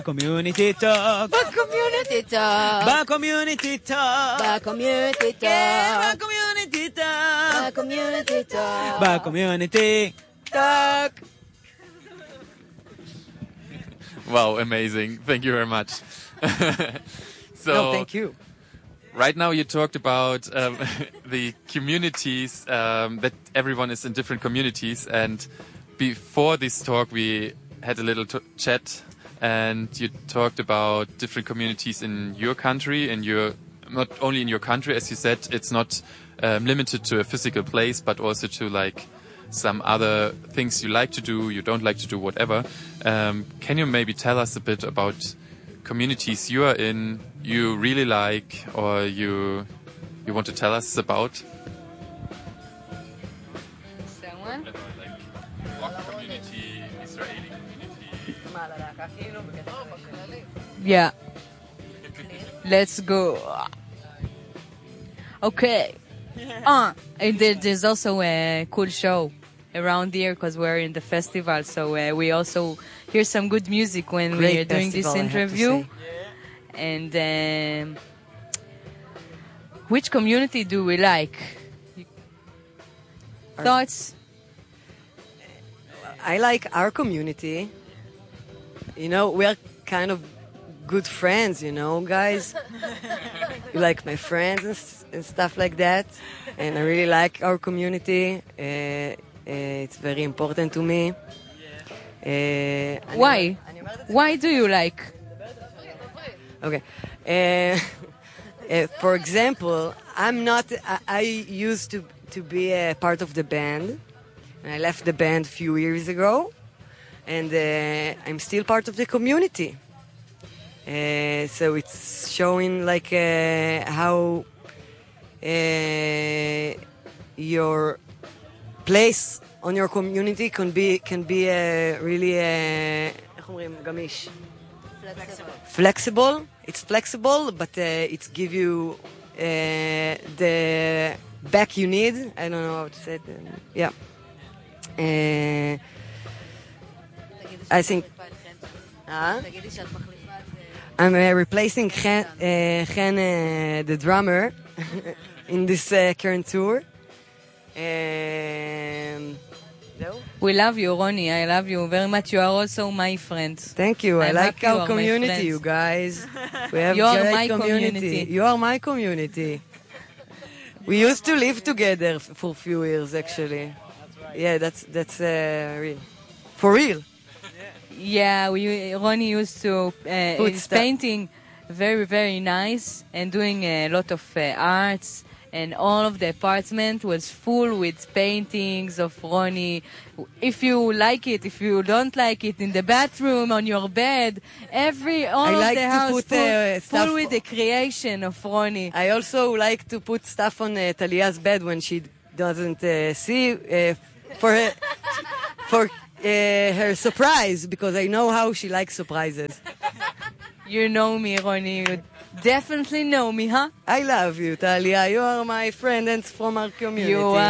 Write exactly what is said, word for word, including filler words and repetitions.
Community talk. Community talk. Ba community talk. Ba community Yeah, ba talk. community Ba talk. community talk. Ba community talk. Wow, amazing. Thank you very much. So, No, thank you. right now you talked about um, the communities, um, that everyone is in different communities. And before this talk, we had a little t- chat, and you talked about different communities in your country, and your not only in your country, as you said, it's not um, limited to a physical place, but also to like some other things you like to do, you don't like to do, whatever. Um, can you maybe tell us a bit about communities you are in, you really like, or you you want to tell us about? Someone? Like rock community, Israeli community. Yeah. Let's go. Okay. Uh, and there, there's also a cool show around here because we're in the festival, so uh, we also hear some good music when Great we're doing festival, this I have to interview. say. And um, which community do we like? Thoughts? I like our community. You know, we're kind of good friends, you know, guys. You like my friends and, s- and stuff like that. And I really like our community. Uh, uh, it's very important to me. Uh, אני Why? אומר- אני אומרת את זה- Why do you like? Okay. Uh, uh, for example, I'm not. I, I used to to be a part of the band, and I left the band a few years ago, and uh, I'm still part of the community. Uh, so it's showing like uh, how uh, your place on your community can be can be uh, really uh, איך אומרים? גמיש. Flexible. It's flexible, but uh, it give you uh, the back you need. I don't know how to say it. Um, yeah. Uh, I think. Huh? I'm uh, replacing Chen, uh, Chen uh, the drummer, in this uh, current tour. Um, זהו. We love you, Ronnie. I love you very much. You are also my friend. Thank you. I I'm like happy you our are my community, friends. you guys. We have You are great my community. community. You are my community. We used to live together f- for a few years, actually. Yeah, that's that's uh, real. For real. Yeah, we Ronnie used to uh, Put is stu- painting very very nice and doing a lot of uh, arts, and all of the apartment was full with paintings of Ronnie. If you like it, if you don't like it, in the bathroom, on your bed, every all I of like the to house put, full, uh, full stuff- with the creation of Ronnie. I also like to put stuff on uh, Talia's bed when she doesn't uh, see uh, for her, for uh, her surprise, because I know how she likes surprises. You know me, Ronnie. You definitely know me, huh? I love you, Talia. You are my friend and from our community. You are